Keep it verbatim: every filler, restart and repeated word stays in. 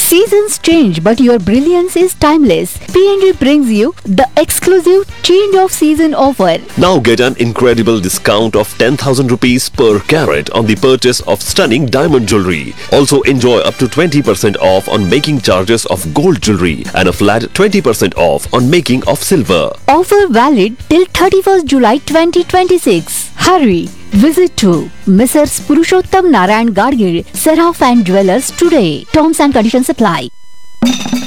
Seasons change, but your brilliance is timeless. P N G brings you the exclusive change of season offer. Now get an incredible discount of ten thousand rupees per carat on the purchase of stunning diamond jewelry. Also enjoy up to twenty percent off on making charges of gold jewelry and a flat twenty percent off on making of silver. Offer valid till thirty-first July twenty twenty-six. Hurry! Visit to Missus Purushottam Narayan Gadgil, Seraph and Jewelers today. Terms and conditions apply.